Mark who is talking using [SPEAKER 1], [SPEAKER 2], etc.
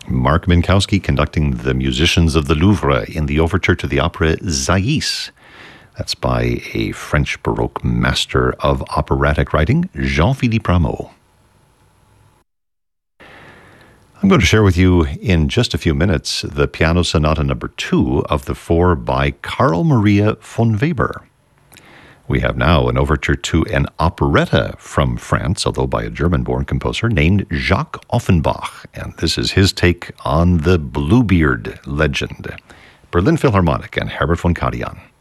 [SPEAKER 1] Mark Minkowski conducting the musicians of the Louvre in the overture to the opera Zaïs. That's by a French Baroque master of operatic writing, Jean-Philippe Rameau. I'm going to share with you in just a few minutes the Piano Sonata number 2 of the 4 by Carl Maria von Weber. We have now an overture to an operetta from France, although by a German-born composer named Jacques Offenbach, and this is his take on the Bluebeard legend. Berlin Philharmonic and Herbert von Karajan.